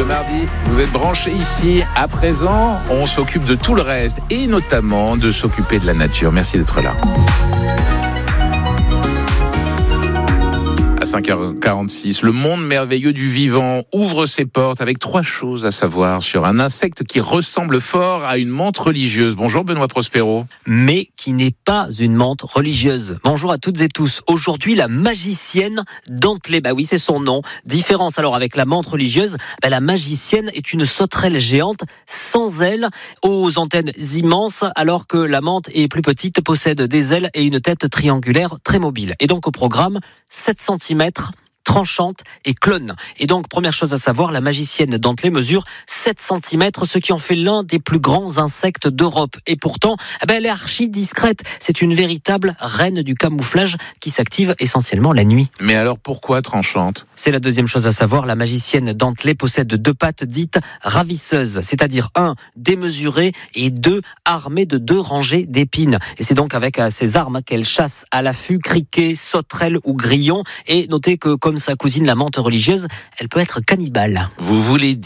mardi, vous êtes branchés ici. À présent, on s'occupe de tout le reste et notamment de s'occuper de la nature. Merci d'être là. À 5h46, le monde merveilleux du vivant ouvre ses portes avec 3 choses à savoir sur un insecte qui ressemble fort à une menthe religieuse. Bonjour Benoît Prospero. Mais qui n'est pas une menthe religieuse. Bonjour à toutes et tous. Aujourd'hui, la magicienne dentelée. Oui, c'est son nom. Différence alors avec la menthe religieuse, la magicienne est une sauterelle géante sans ailes, aux antennes immenses, alors que la menthe est plus petite, possède des ailes et une tête triangulaire très mobile. Et donc au programme, 7 cm, tranchante et clone. Et donc, première chose à savoir, la magicienne dentelée mesure 7 cm, ce qui en fait l'un des plus grands insectes d'Europe. Et pourtant, elle est archi discrète. C'est une véritable reine du camouflage qui s'active essentiellement la nuit. Mais alors pourquoi tranchante ? C'est la deuxième chose à savoir, la magicienne dentelée possède 2 pattes dites ravisseuses, c'est-à-dire 1, démesurée et 2, armée de 2 rangées d'épines. Et c'est donc avec ces armes qu'elle chasse à l'affût criquets, sauterelles ou grillons. Et notez que comme sa cousine la menthe religieuse, elle peut être cannibale. Vous voulez